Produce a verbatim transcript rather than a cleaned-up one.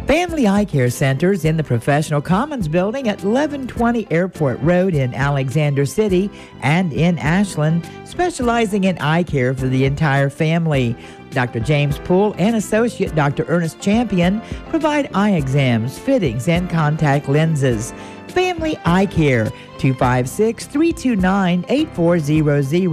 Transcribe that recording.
Family Eye Care Centers in the Professional Commons Building at eleven twenty Airport Road in Alexander City and in Ashland, specializing in eye care for the entire family. Doctor James Poole and Associate Doctor Ernest Champion provide eye exams, fittings, and contact lenses. Family Eye Care, two five six, three two nine, eight four zero zero.